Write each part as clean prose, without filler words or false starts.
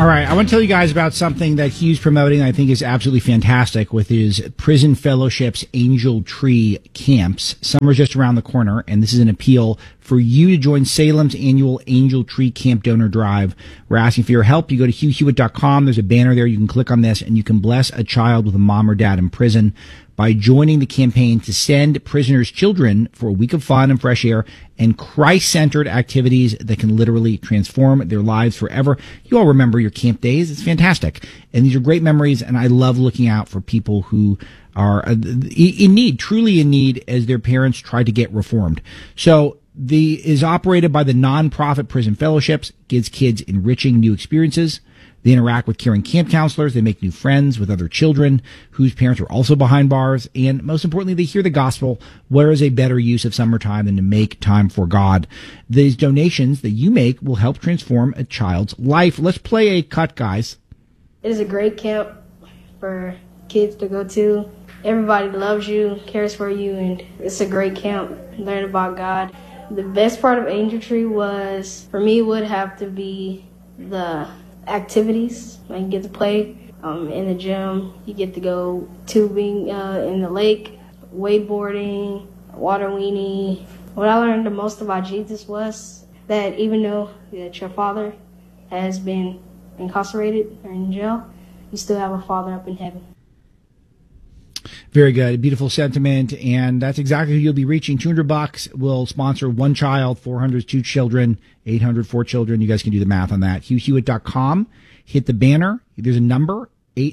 All right, I want to tell you guys about something that he's promoting I think is absolutely fantastic with his Prison Fellowship's Angel Tree Camps. Summer's just around the corner, and this is an appeal for you to join Salem's annual Angel Tree Camp Donor Drive. We're asking for your help. You go to HughHewitt.com. There's a banner there. You can click on this, and you can bless a child with a mom or dad in prison by joining the campaign to send prisoners' children for a week of fun and fresh air and Christ-centered activities that can literally transform their lives forever. You all remember your camp days. It's fantastic. And these are great memories, and I love looking out for people who are in need, truly in need, as their parents try to get reformed. So is operated by the nonprofit Prison Fellowships, gives kids enriching new experiences. They interact with caring camp counselors. They make new friends with other children whose parents are also behind bars. And most importantly, they hear the gospel. Where is a better use of summertime than to make time for God? These donations that you make will help transform a child's life. Let's play a cut, guys. It is a great camp for kids to go to. Everybody loves you, cares for you, and it's a great camp. Learn about God. The best part of Angel Tree was, for me, would have to be the activities. Like you get to play in the gym, you get to go tubing in the lake, wakeboarding, water weenie. What I learned the most about Jesus was that even though that your father has been incarcerated or in jail, you still have a father up in heaven. Very good. Beautiful sentiment. And that's exactly who you'll be reaching. $200 will sponsor one child, 400 two children, 800 four children. You guys can do the math on that. HughHewitt.com. Hit the banner. There's a number,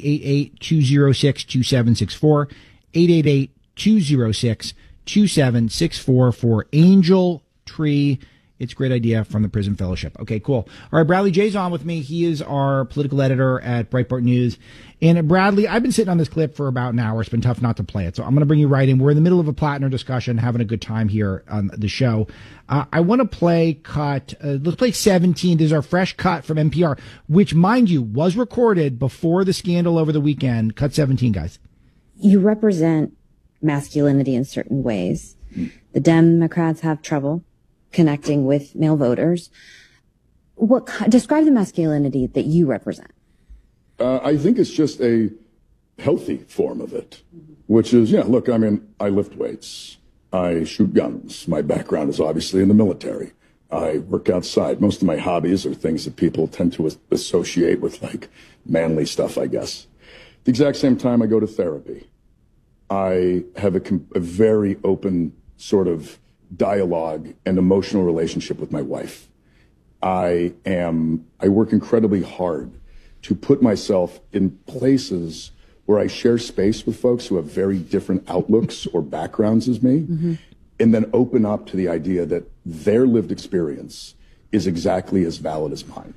888-206-2764, 888-206-2764 for Angel Tree. It's a great idea from the Prison Fellowship. Okay, cool. All right, Bradley Jay's on with me. He is our political editor at Breitbart News. And Bradley, I've been sitting on this clip for about an hour. It's been tough not to play it. So I'm going to bring you right in. We're in the middle of a Plattner discussion, having a good time here on the show. I want to play cut. Let's play 17. This is our fresh cut from NPR, which, mind you, was recorded before the scandal over the weekend. Cut 17, guys. You represent masculinity in certain ways. The Democrats have trouble connecting with male voters. Describe the masculinity that you represent. I think it's just a healthy form of it, which is, look, I mean, I lift weights. I shoot guns. My background is obviously in the military. I work outside. Most of my hobbies are things that people tend to associate with, like, manly stuff, I guess. At the exact same time, I go to therapy. I have a very open sort of dialogue and emotional relationship with my wife. I work incredibly hard to put myself in places where I share space with folks who have very different outlooks or backgrounds as me, and then open up to the idea that their lived experience is exactly as valid as mine.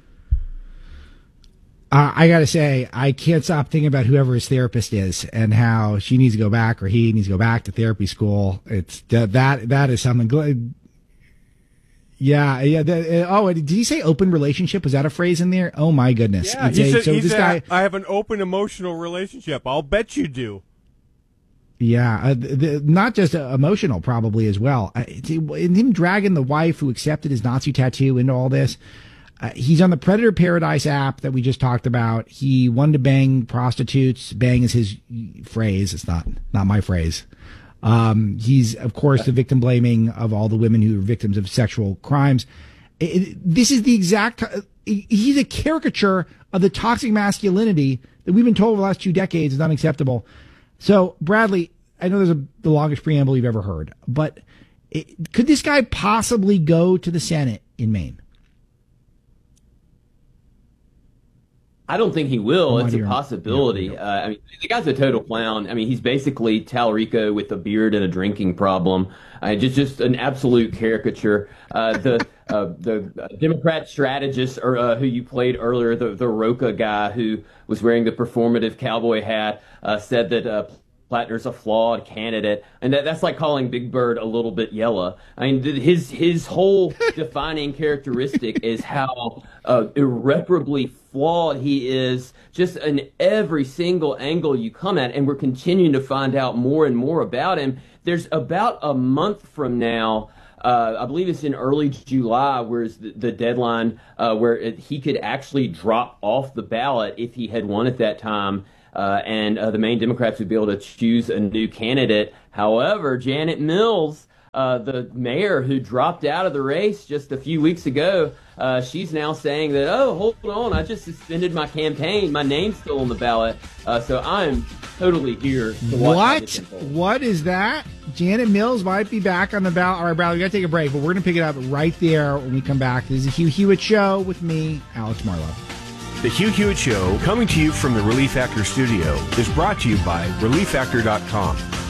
I got to say, I can't stop thinking about whoever his therapist is and how she needs to go back, or he needs to go back to therapy school. It's that is something good. Yeah. Did he say open relationship? Was that a phrase in there? Oh my goodness. Yeah, he said, I have an open emotional relationship. I'll bet you do. Yeah, not just emotional, probably as well. And him dragging the wife who accepted his Nazi tattoo into all this. He's on the Predator Paradise app that we just talked about. He wanted to bang prostitutes. Bang is his phrase. It's not my phrase. He's, of course, the victim blaming of all the women who are victims of sexual crimes. This is the exact, he's a caricature of the toxic masculinity that we've been told over the last 2 decades is unacceptable. So, Bradley, I know there's the longest preamble you've ever heard, but could this guy possibly go to the Senate in Maine? I don't think he will. It's a possibility. I mean, the guy's a total clown. I mean, he's basically Tallarico with a beard and a drinking problem. Just an absolute caricature. The Democrat strategist, or who you played earlier, the Roca guy who was wearing the performative cowboy hat, said that Plattner's a flawed candidate, and that's like calling Big Bird a little bit yellow. I mean, his whole defining characteristic is how irreparably flawed he is, just in every single angle you come at, and we're continuing to find out more and more about him. There's about a month from now, I believe it's in early July, whereas the deadline where he could actually drop off the ballot if he had won at that time. And the Maine Democrats would be able to choose a new candidate. However, Janet Mills, the mayor who dropped out of the race just a few weeks ago, she's now saying that, oh, hold on, I just suspended my campaign. My name's still on the ballot. So I'm totally here to watch. What is that? Janet Mills might be back on the ballot. All right, Bradley, we got to take a break, but we're going to pick it up right there when we come back. This is the Hugh Hewitt Show with me, Alex Marlowe. The Hugh Hewitt Show, coming to you from the Relief Factor studio, is brought to you by ReliefFactor.com.